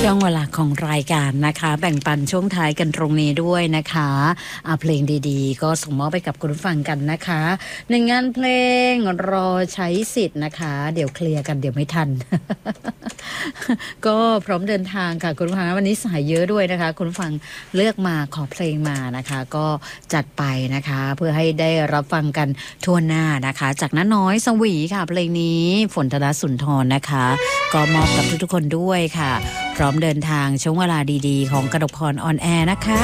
ช่วงเวลาของรายการนะคะแบ่งปันช่วงท้ายกันตรงนี้ด้วยนะคะเพลงดีๆก็ส่งมอบไปกับคุณผู้ฟังกันนะคะในงานเพลงรอใช้สิทธิ์นะคะเดี๋ยวเคลียร์กันเดี๋ยวไม่ทัน ก็พร้อมเดินทางค่ะคุณผู้ฟังวันนี้สายเยอะด้วยนะคะคุณผู้ฟังเลือกมาขอเพลงมานะคะก็จัดไปนะคะเพื่อให้ได้รับฟังกันทั่วหน้านะคะจากน้าน้อยสวีค่ะเพลงนี้ฝนธนสุนทรนะคะก็มอบกับทุกๆคนด้วยค่ะพร้อมเดินทางช่วงเวลาดีๆของกนกพรออนแอร์นะคะ